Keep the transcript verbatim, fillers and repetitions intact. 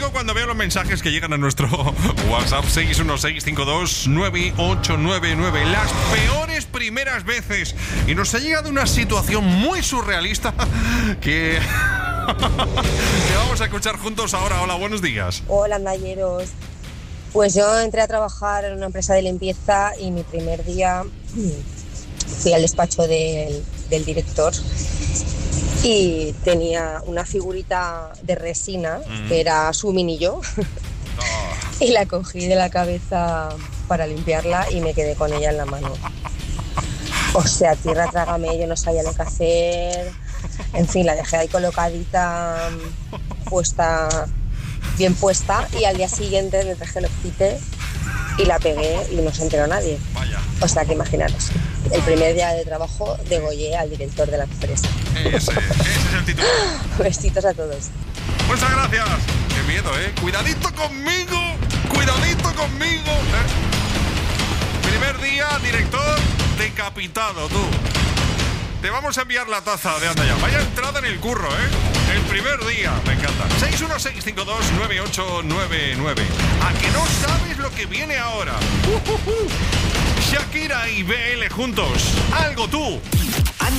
digo cuando veo los mensajes que llegan a nuestro WhatsApp seis uno seis cinco dos nueve ocho nueve nueve. Las peores primeras veces. Y nos ha llegado una situación muy surrealista que... que vamos a escuchar juntos ahora. Hola, buenos días. Hola, andalleros. Pues yo entré a trabajar en una empresa de limpieza y mi primer día fui al despacho del, del director y tenía una figurita de resina mm. que era su mini yo oh. y la cogí de la cabeza para limpiarla y me quedé con ella en la mano. O sea, tierra trágame, yo no sabía lo que hacer. En fin, la dejé ahí colocadita, puesta, bien puesta, y al día siguiente me traje el quité y la pegué y no se enteró nadie. Vaya. O sea, que imaginaros, el primer día de trabajo degollé al director de la empresa. Ese, ese es el título. Besitos a todos. Muchas gracias. Qué miedo, ¿eh? Cuidadito conmigo, cuidadito conmigo. ¿Eh? Primer día, director decapitado, tú. Te vamos a enviar la taza de anda ya. Vaya entrada en el curro, ¿eh? El primer día, me encanta. seis uno seis cinco dos nueve ocho nueve nueve. ¿A que no sabes lo que viene ahora? Uh, uh, uh. Shakira y B L juntos. Algo tú.